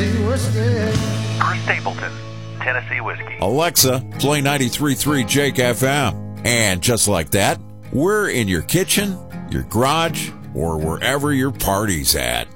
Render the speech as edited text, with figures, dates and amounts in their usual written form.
Tennessee whiskey. Bruce Stapleton, Tennessee whiskey. Alexa, play 93.3 Jake FM. And just like that, we're in your kitchen, your garage, or wherever your party's at.